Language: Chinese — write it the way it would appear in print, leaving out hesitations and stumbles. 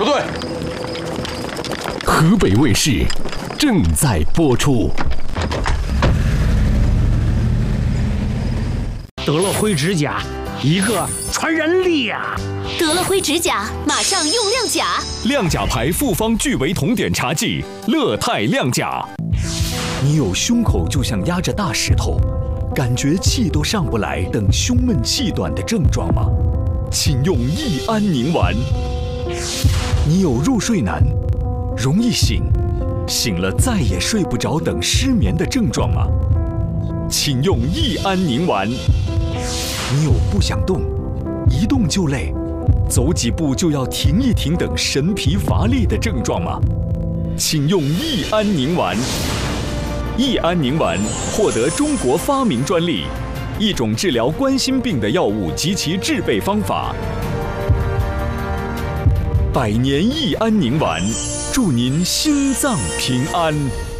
收队。 河北卫视正在播出。 得了灰指甲，一个传染力呀！ 得了灰指甲，马上用亮甲。 亮甲牌复方聚维酮碘茶剂，乐泰亮甲。 你有胸口就像压着大石头，感觉气都上不来等胸闷气短的症状吗？请用益安宁丸。你有入睡难、容易醒、醒了再也睡不着等失眠的症状吗？请用益安宁丸。你有不想动、一动就累、走几步就要停一停等神疲乏力的症状吗？请用益安宁丸。益安宁丸获得中国发明专利，一种治疗冠心病的药物及其制备方法。百年益安宁丸，祝您心脏平安。